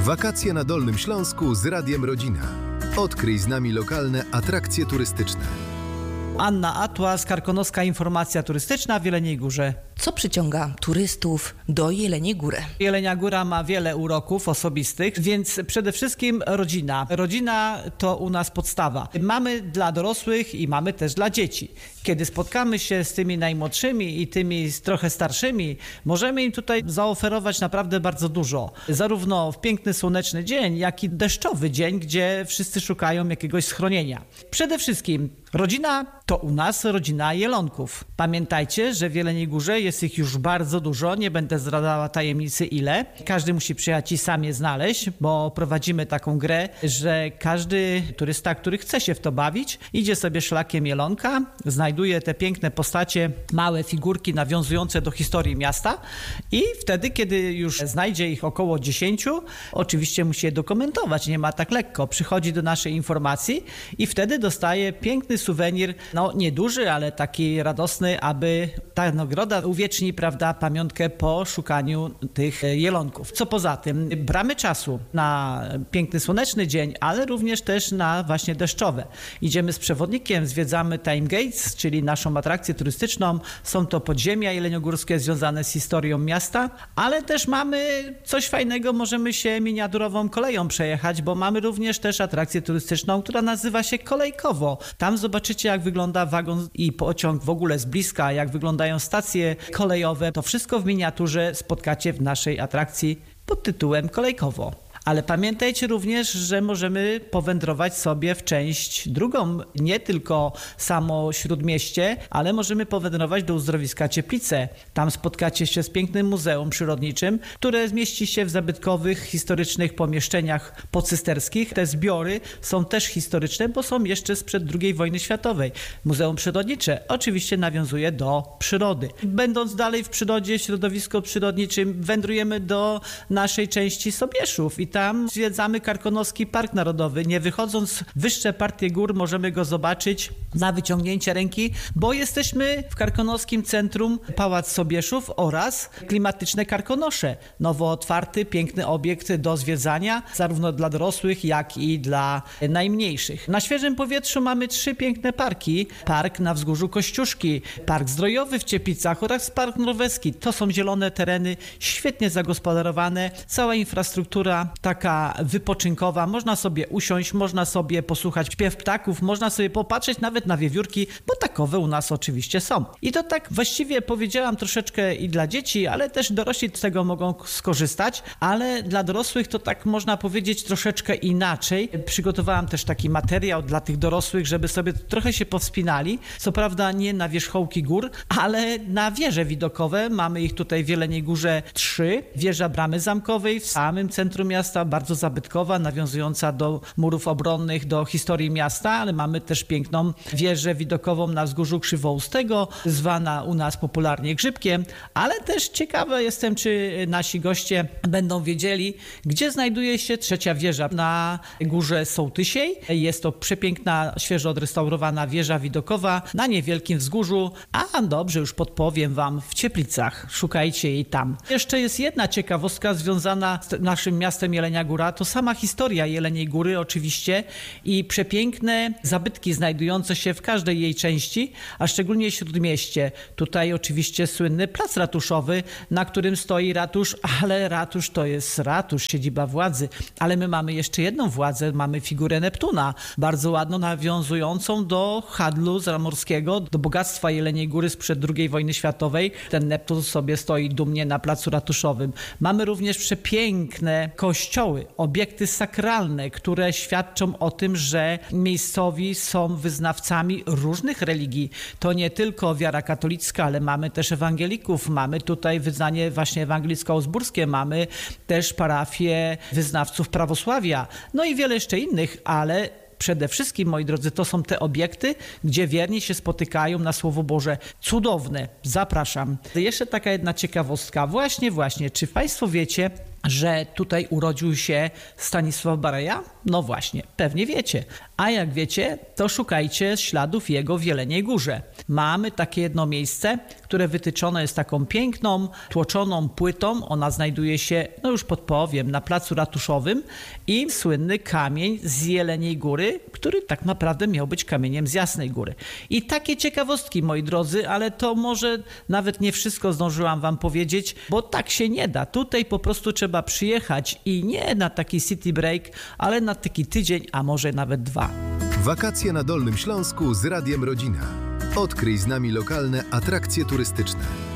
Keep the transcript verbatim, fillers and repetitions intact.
Wakacje na Dolnym Śląsku z Radiem Rodzina. Odkryj z nami lokalne atrakcje turystyczne. Anna Atłas, Karkonoska Informacja Turystyczna w Jeleniej Górze. Co przyciąga turystów do Jeleniej Góry? Jelenia Góra ma wiele uroków osobistych, więc przede wszystkim rodzina. Rodzina to u nas podstawa. Mamy dla dorosłych i mamy też dla dzieci. Kiedy spotkamy się z tymi najmłodszymi i tymi trochę starszymi, możemy im tutaj zaoferować naprawdę bardzo dużo. Zarówno w piękny, słoneczny dzień, jak i deszczowy dzień, gdzie wszyscy szukają jakiegoś schronienia. Przede wszystkim rodzina to u nas rodzina jelonków. Pamiętajcie, że w Jeleniej Górze jest ich już bardzo dużo, nie będę zdradzała tajemnicy ile. Każdy musi przyjechać i sam je znaleźć, bo prowadzimy taką grę, że każdy turysta, który chce się w to bawić, idzie sobie szlakiem jelonka, znajduje te piękne postacie, małe figurki nawiązujące do historii miasta i wtedy, kiedy już znajdzie ich około dziesięciu, oczywiście musi je dokumentować, nie ma tak lekko. Przychodzi do naszej informacji i wtedy dostaje piękny suwenir, no nieduży, ale taki radosny, aby ta nagroda uwieczni, prawda, pamiątkę po szukaniu tych jelonków. Co poza tym, bramy czasu na piękny, słoneczny dzień, ale również też na właśnie deszczowe. Idziemy z przewodnikiem, zwiedzamy Time Gates, czyli naszą atrakcję turystyczną. Są to podziemia jeleniogórskie związane z historią miasta, ale też mamy coś fajnego, możemy się miniaturową koleją przejechać, bo mamy również też atrakcję turystyczną, która nazywa się Kolejkowo. Tam zobaczycie, jak wygląda wagon i pociąg w ogóle z bliska, jak wyglądają stacje kolejowe. To wszystko w miniaturze spotkacie w naszej atrakcji pod tytułem Kolejkowo. Ale pamiętajcie również, że możemy powędrować sobie w część drugą, nie tylko samo Śródmieście, ale możemy powędrować do uzdrowiska Cieplice. Tam spotkacie się z pięknym muzeum przyrodniczym, które zmieści się w zabytkowych, historycznych pomieszczeniach pocysterskich. Te zbiory są też historyczne, bo są jeszcze sprzed drugiej wojny światowej. Muzeum Przyrodnicze oczywiście nawiązuje do przyrody. Będąc dalej w przyrodzie, środowisku przyrodniczym, wędrujemy do naszej części Sobieszów i tam zwiedzamy Karkonoski Park Narodowy. Nie wychodząc wyższe partie gór, możemy go zobaczyć na wyciągnięcie ręki, bo jesteśmy w Karkonoskim Centrum Pałac Sobieszów oraz klimatyczne Karkonosze. Nowo otwarty, piękny obiekt do zwiedzania, zarówno dla dorosłych, jak i dla najmniejszych. Na świeżym powietrzu mamy trzy piękne parki. Park na wzgórzu Kościuszki, Park Zdrojowy w Cieplicach oraz Park Norweski. To są zielone tereny, świetnie zagospodarowane, cała infrastruktura taka wypoczynkowa, można sobie usiąść, można sobie posłuchać śpiew ptaków, można sobie popatrzeć nawet na wiewiórki, bo takowe u nas oczywiście są. I to tak właściwie powiedziałam troszeczkę i dla dzieci, ale też dorośli z tego mogą skorzystać, ale dla dorosłych to tak można powiedzieć troszeczkę inaczej. Przygotowałam też taki materiał dla tych dorosłych, żeby sobie trochę się powspinali. Co prawda nie na wierzchołki gór, ale na wieże widokowe. Mamy ich tutaj w Jeleniej Górze trzy. Wieża Bramy Zamkowej w samym centrum miasta, bardzo zabytkowa, nawiązująca do murów obronnych, do historii miasta, ale mamy też piękną wieżę widokową na wzgórzu Krzywoustego, zwana u nas popularnie Grzybkiem, ale też ciekawa jestem, czy nasi goście będą wiedzieli, gdzie znajduje się trzecia wieża na Górze Sołtysiej. Jest to przepiękna, świeżo odrestaurowana wieża widokowa na niewielkim wzgórzu, a dobrze, już podpowiem wam, w Cieplicach. Szukajcie jej tam. Jeszcze jest jedna ciekawostka związana z naszym miastem Jelenia Góra, to sama historia Jeleniej Góry oczywiście i przepiękne zabytki znajdujące się w każdej jej części, a szczególnie w Śródmieście. Tutaj oczywiście słynny plac ratuszowy, na którym stoi ratusz, ale ratusz to jest ratusz, siedziba władzy, ale my mamy jeszcze jedną władzę, mamy figurę Neptuna, bardzo ładną, nawiązującą do handlu zamorskiego, do bogactwa Jeleniej Góry sprzed drugiej wojny światowej. Ten Neptun sobie stoi dumnie na placu ratuszowym. Mamy również przepiękne kościoły, obiekty sakralne, które świadczą o tym, że miejscowi są wyznawcami różnych religii. To nie tylko wiara katolicka, ale mamy też ewangelików, mamy tutaj wyznanie właśnie ewangelicko-ozburskie, mamy też parafię wyznawców prawosławia, no i wiele jeszcze innych, ale przede wszystkim, moi drodzy, to są te obiekty, gdzie wierni się spotykają na Słowo Boże. Cudowne. Zapraszam. Jeszcze taka jedna ciekawostka. Właśnie, właśnie. Czy państwo wiecie, że tutaj urodził się Stanisław Bareja? No właśnie, pewnie wiecie. A jak wiecie, to szukajcie śladów jego w Jeleniej Górze. Mamy takie jedno miejsce, które wytyczone jest taką piękną, tłoczoną płytą. Ona znajduje się, no już podpowiem, na placu ratuszowym i słynny kamień z Jeleniej Góry, który tak naprawdę miał być kamieniem z Jasnej Góry. I takie ciekawostki, moi drodzy, ale to może nawet nie wszystko zdążyłam wam powiedzieć, bo tak się nie da. Tutaj po prostu trzeba przyjechać i nie na taki city break, ale na taki tydzień, a może nawet dwa. Wakacje na Dolnym Śląsku z Radiem Rodzina. Odkryj z nami lokalne atrakcje turystyczne.